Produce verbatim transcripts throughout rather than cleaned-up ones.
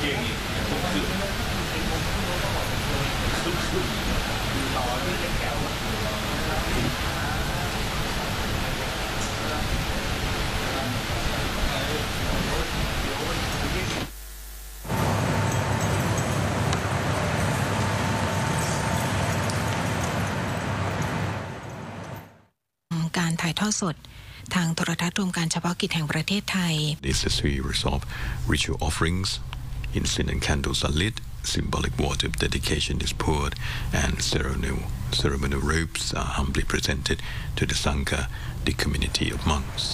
การถ่ายทอดสดทางโทรทัศน์รวมการเฉพาะกิจแห่งประเทศไทย This is a series of ritual offerings. Incense and candles are lit, symbolic water of dedication is poured, and ceremonial, ceremonial robes are humbly presented to the Sangha, the community of monks.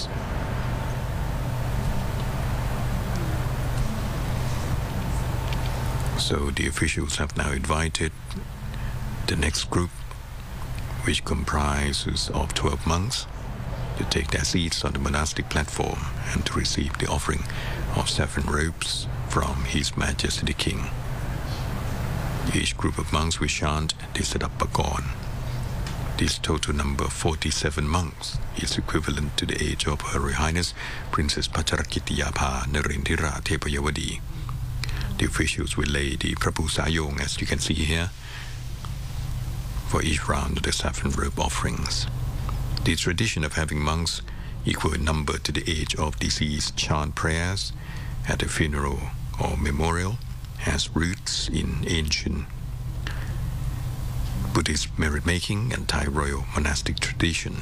So the officials have now invited the next group, which comprises of twelve monks, to take their seats on the monastic platform and to receive the offering of seven robes from His Majesty the King. Each group of monks will chant the Sadapakorn. This total number of forty-seven monks is equivalent to the age of Her Royal Highness Princess Pacharakitiyapha Narendra Tepayawadi. The officials will lay the Prabhu Sayong, as you can see here, for each round of the seven robe offerings. The tradition of having monks equal in number to the age of deceased chant prayers at a funeral or memorial has roots in ancient Buddhist merit-making and Thai royal monastic tradition.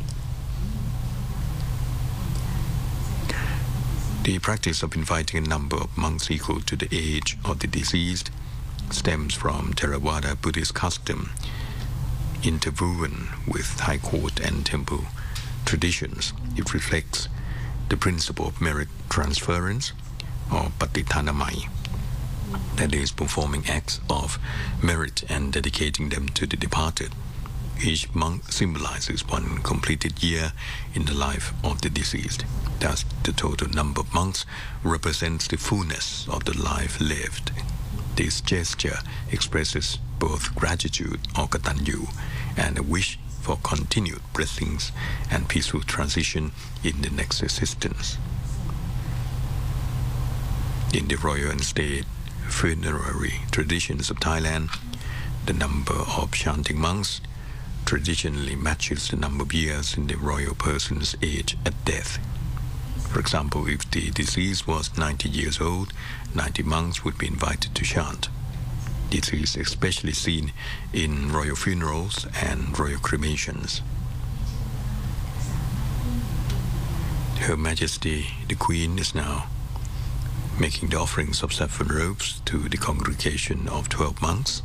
The practice of inviting a number of monks equal to the age of the deceased stems from Theravada Buddhist custom, interwoven with Thai court and temple traditions. It reflects the principle of merit transference or Patithanamai, that is, performing acts of merit and dedicating them to the departed. Each monk symbolizes one completed year in the life of the deceased. Thus, the total number of monks represents the fullness of the life lived. This gesture expresses both gratitude or katanyu and a wish for continued blessings and peaceful transition in the next existence. In the royal and state funerary traditions of Thailand, the number of chanting monks traditionally matches the number of years in the royal person's age at death. For example, if the deceased was ninety years old, ninety monks would be invited to chant. This is especially seen in royal funerals and royal cremations. Her Majesty the Queen is now making the offerings of seven robes to the congregation of twelve monks.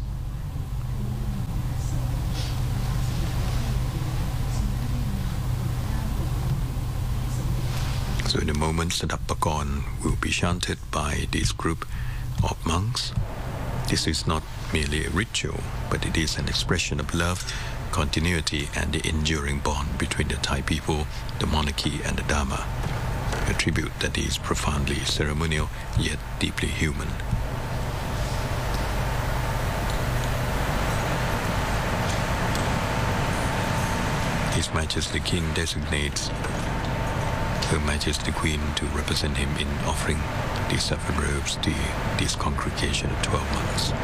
So in a moment, Sadapakorn will be chanted by this group of monks. This is not merely a ritual, but it is an expression of love, continuity, and the enduring bond between the Thai people, the monarchy, and the Dharma. A tribute that is profoundly ceremonial, yet deeply human. His Majesty the King designates Her Majesty the Queen to represent him in offering these seven robes to this congregation of twelve monks.